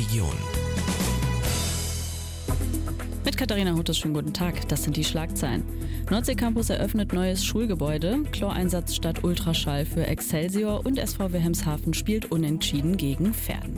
Region. Mit Katharina Huttes, schönen guten Tag. Das sind die Schlagzeilen. Nordsee-Campus eröffnet neues Schulgebäude, Chloreinsatz statt Ultraschall für Excelsior und SV Wilhelmshaven spielt unentschieden gegen Verden.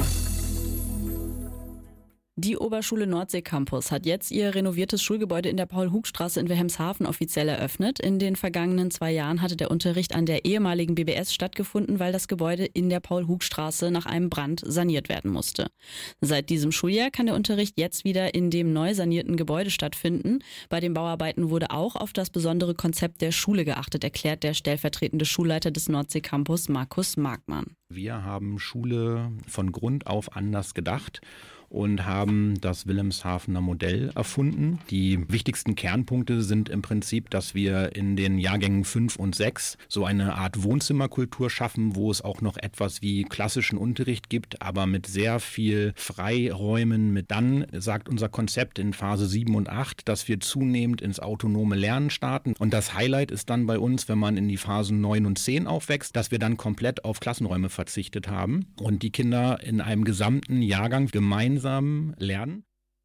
Die Oberschule Nordsee-Campus hat jetzt ihr renoviertes Schulgebäude in der Paul-Hug-Straße in Wilhelmshaven offiziell eröffnet. In den vergangenen 2 Jahren hatte der Unterricht an der ehemaligen BBS stattgefunden, weil das Gebäude in der Paul-Hug-Straße nach einem Brand saniert werden musste. Seit diesem Schuljahr kann der Unterricht jetzt wieder in dem neu sanierten Gebäude stattfinden. Bei den Bauarbeiten wurde auch auf das besondere Konzept der Schule geachtet, erklärt der stellvertretende Schulleiter des Nordsee-Campus Markus Markmann. Wir haben Schule von Grund auf anders gedacht und haben das Wilhelmshavener Modell erfunden. Die wichtigsten Kernpunkte sind im Prinzip, dass wir in den Jahrgängen 5 und 6 so eine Art Wohnzimmerkultur schaffen, wo es auch noch etwas wie klassischen Unterricht gibt, aber mit sehr viel Freiräumen. Dann sagt unser Konzept in Phase 7 und 8, dass wir zunehmend ins autonome Lernen starten. Und das Highlight ist dann bei uns, wenn man in die Phasen 9 und 10 aufwächst, dass wir dann komplett auf Klassenräume verzichtet haben und die Kinder in einem gesamten Jahrgang gemeinsam lernen.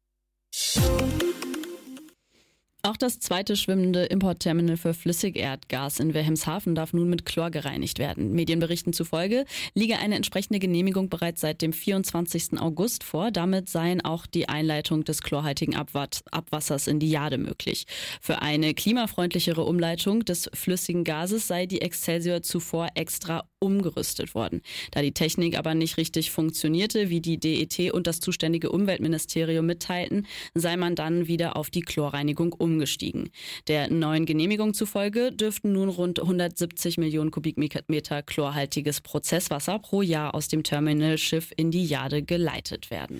Auch das zweite schwimmende Importterminal für Flüssigerdgas in Wilhelmshaven darf nun mit Chlor gereinigt werden. Medienberichten zufolge liege eine entsprechende Genehmigung bereits seit dem 24. August vor. Damit seien auch die Einleitung des chlorhaltigen Abwassers in die Jade möglich. Für eine klimafreundlichere Umleitung des flüssigen Gases sei die Excelsior zuvor extra umgerüstet worden. Da die Technik aber nicht richtig funktionierte, wie die DET und das zuständige Umweltministerium mitteilten, sei man dann wieder auf die Chlorreinigung umgestiegen. Der neuen Genehmigung zufolge dürften nun rund 170 Millionen Kubikmeter chlorhaltiges Prozesswasser pro Jahr aus dem Terminalschiff in die Jade geleitet werden.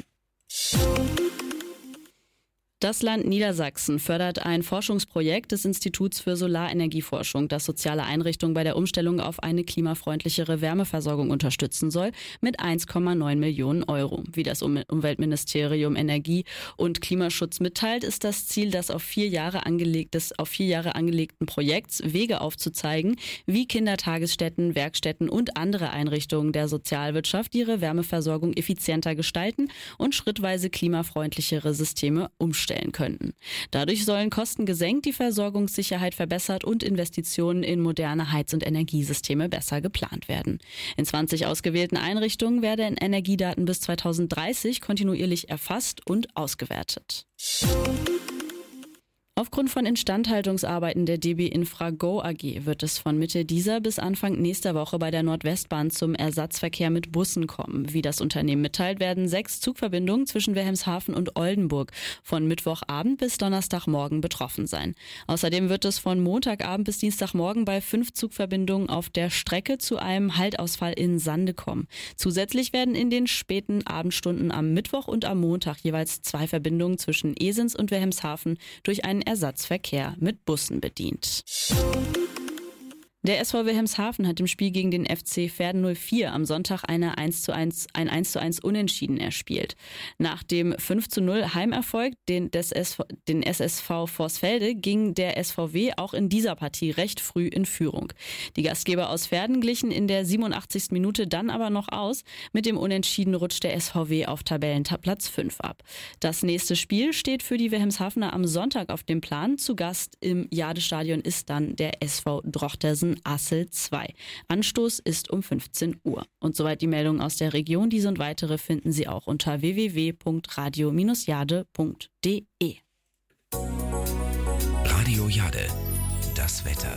Das Land Niedersachsen fördert ein Forschungsprojekt des Instituts für Solarenergieforschung, das soziale Einrichtungen bei der Umstellung auf eine klimafreundlichere Wärmeversorgung unterstützen soll, mit 1,9 Millionen Euro. Wie das Umweltministerium Energie und Klimaschutz mitteilt, ist das Ziel des auf 4 Jahre angelegten Projekts, Wege aufzuzeigen, wie Kindertagesstätten, Werkstätten und andere Einrichtungen der Sozialwirtschaft ihre Wärmeversorgung effizienter gestalten und schrittweise klimafreundlichere Systeme umstellen könnten. Dadurch sollen Kosten gesenkt, die Versorgungssicherheit verbessert und Investitionen in moderne Heiz- und Energiesysteme besser geplant werden. In 20 ausgewählten Einrichtungen werden Energiedaten bis 2030 kontinuierlich erfasst und ausgewertet. Aufgrund von Instandhaltungsarbeiten der DB Infra Go AG wird es von Mitte dieser bis Anfang nächster Woche bei der Nordwestbahn zum Ersatzverkehr mit Bussen kommen. Wie das Unternehmen mitteilt, werden 6 Zugverbindungen zwischen Wilhelmshaven und Oldenburg von Mittwochabend bis Donnerstagmorgen betroffen sein. Außerdem wird es von Montagabend bis Dienstagmorgen bei 5 Zugverbindungen auf der Strecke zu einem Haltausfall in Sande kommen. Zusätzlich werden in den späten Abendstunden am Mittwoch und am Montag jeweils 2 Verbindungen zwischen Esens und Wilhelmshaven durch einen Ersatzverkehr mit Bussen bedient. Der SV Wilhelmshaven hat im Spiel gegen den FC Verden 04 am Sonntag ein 1:1 Unentschieden erspielt. Nach dem 5:0 Heimerfolg den SSV Vorsfelde ging der SVW auch in dieser Partie recht früh in Führung. Die Gastgeber aus Verden glichen in der 87. Minute dann aber noch aus. Mit dem Unentschieden rutscht der SVW auf Tabellenplatz 5 ab. Das nächste Spiel steht für die Wilhelmshavener am Sonntag auf dem Plan. Zu Gast im Jadestadion ist dann der SV Drochtersen Assel 2. Anstoß ist um 15 Uhr. Und soweit die Meldungen aus der Region. Diese und weitere finden Sie auch unter www.radio-jade.de. Radio Jade, das Wetter.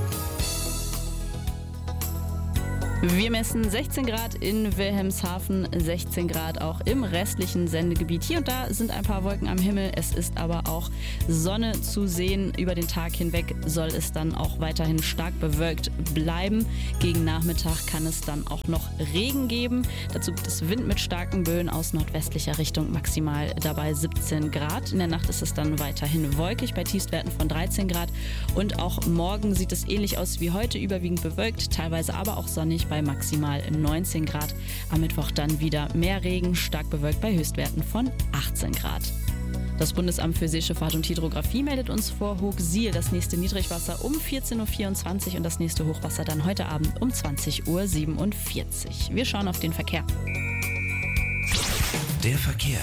Wir messen 16 Grad in Wilhelmshaven, 16 Grad auch im restlichen Sendegebiet. Hier und da sind ein paar Wolken am Himmel. Es ist aber auch Sonne zu sehen. Über den Tag hinweg soll es dann auch weiterhin stark bewölkt bleiben. Gegen Nachmittag kann es dann auch noch Regen geben. Dazu gibt es Wind mit starken Böen aus nordwestlicher Richtung, maximal dabei 17 Grad. In der Nacht ist es dann weiterhin wolkig bei Tiefstwerten von 13 Grad. Und auch morgen sieht es ähnlich aus wie heute, überwiegend bewölkt, teilweise aber auch sonnig bei maximal 19 Grad. Am Mittwoch dann wieder mehr Regen, stark bewölkt bei Höchstwerten von 18 Grad. Das Bundesamt für Seeschifffahrt und Hydrographie meldet uns vor Hochsiel das nächste Niedrigwasser um 14:24 Uhr und das nächste Hochwasser dann heute Abend um 20:47 Uhr. Wir schauen auf den Verkehr. Der Verkehr.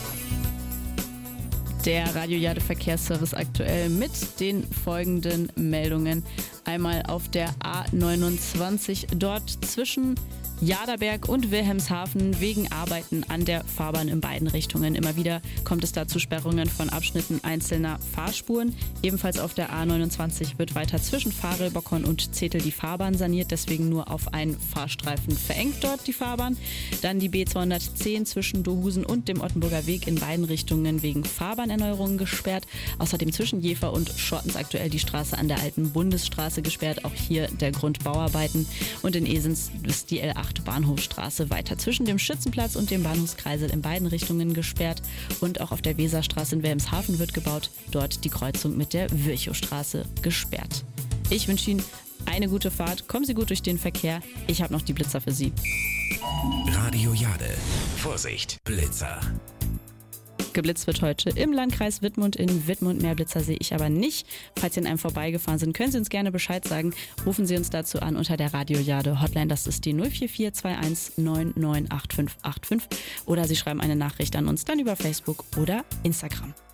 Der Radio Jade Verkehrsservice aktuell mit den folgenden Meldungen. Einmal auf der A29, dort zwischen Jaderberg und Wilhelmshaven wegen Arbeiten an der Fahrbahn in beiden Richtungen. Immer wieder kommt es da zu Sperrungen von Abschnitten einzelner Fahrspuren. Ebenfalls auf der A29 wird weiter zwischen Varel, Bockern und Zetel die Fahrbahn saniert, deswegen nur auf einen Fahrstreifen verengt dort die Fahrbahn. Dann die B210 zwischen Dohusen und dem Ottenburger Weg in beiden Richtungen wegen Fahrbahnerneuerungen gesperrt. Außerdem zwischen Jever und Schortens aktuell die Straße an der alten Bundesstraße gesperrt. Auch hier der Grund Bauarbeiten. Und in Esens ist die L8 Bahnhofstraße weiter zwischen dem Schützenplatz und dem Bahnhofskreisel in beiden Richtungen gesperrt. Und auch auf der Weserstraße in Wilhelmshaven wird gebaut. Dort die Kreuzung mit der Virchowstraße gesperrt. Ich wünsche Ihnen eine gute Fahrt. Kommen Sie gut durch den Verkehr. Ich habe noch die Blitzer für Sie. Radio Jade. Vorsicht, Blitzer. Geblitzt wird heute im Landkreis Wittmund. In Wittmund mehr Blitzer sehe ich aber nicht. Falls Sie an einem vorbeigefahren sind, können Sie uns gerne Bescheid sagen. Rufen Sie uns dazu an unter der Radio Jade Hotline. Das ist die 04421 998585. Oder Sie schreiben eine Nachricht an uns dann über Facebook oder Instagram.